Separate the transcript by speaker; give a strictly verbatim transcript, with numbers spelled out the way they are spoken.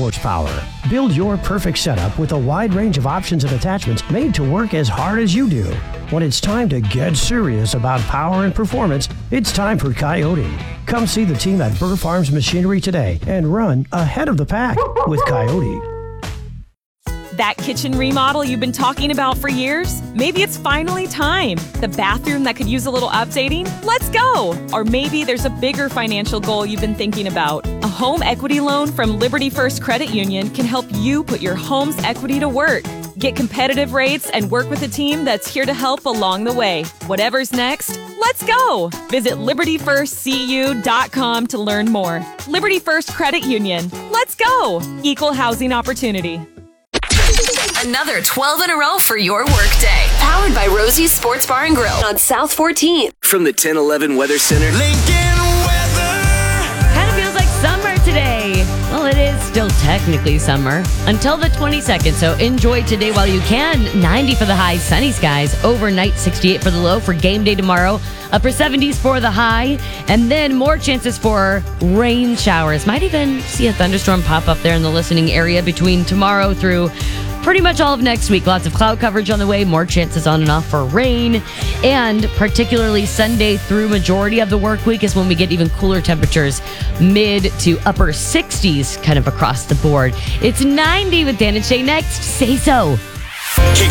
Speaker 1: horsepower. Build your perfect setup with a wide range of options and attachments made to work as hard as you do. When it's time to get serious about power and performance, it's time for Coyote. Come see the team at Burr Farms Machinery today and run ahead of the pack with Coyote.
Speaker 2: That kitchen remodel you've been talking about for years? Maybe it's finally time. The bathroom that could use a little updating? Let's go! Or maybe there's a bigger financial goal you've been thinking about. A home equity loan from Liberty First Credit Union can help you put your home's equity to work. Get competitive rates and work with a team that's here to help along the way. Whatever's next, let's go! Visit liberty first c u dot com to learn more. Liberty First Credit Union. Let's go! Equal housing opportunity.
Speaker 3: Another twelve in a row for your workday. Powered by Rosie's Sports Bar and Grill on South fourteenth.
Speaker 4: From the ten eleven Weather Center.
Speaker 5: Lincoln weather.
Speaker 6: Kind of feels like summer today. Well, it is still technically summer until the twenty-second, so enjoy today while you can. ninety for the high, sunny skies. Overnight, sixty-eight for the low for game day tomorrow. Upper seventies for the high, and then more chances for rain showers. Might even see a thunderstorm pop up there in the listening area between tomorrow through pretty much all of next week. Lots of cloud coverage on the way, more chances on and off for rain, and particularly Sunday through majority of the work week is when we get even cooler temperatures, mid to upper sixties kind of across the board. It's ninety with Dan and Shay next. Say so.
Speaker 5: Kick